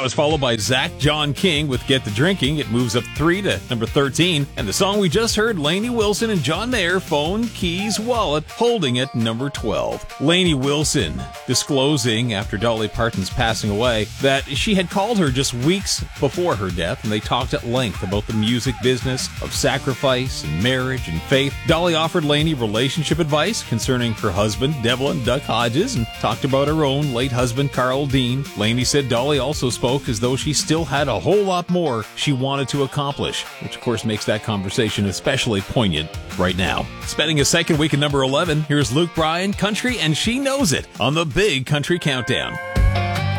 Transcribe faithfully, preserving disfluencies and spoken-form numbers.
That was followed by Zach John King with Get the Drinking. It moves up three to number thirteen. And the song we just heard, Lainey Wilson and John Mayer, Phone, Keys, Wallet, holding at number twelve. Lainey Wilson disclosing after Dolly Parton's passing away that she had called her just weeks before her death, and they talked at length about the music business of sacrifice and marriage and faith. Dolly offered Lainey relationship advice concerning her husband, Devlin Duck Hodges, and talked about her own late husband, Carl Dean. Lainey said Dolly also spoke as though she still had a whole lot more she wanted to accomplish, which of course makes that conversation especially poignant right now. Spending a second week at number eleven, here's Luke Bryan, Country, and She Knows It on the Big Country Countdown.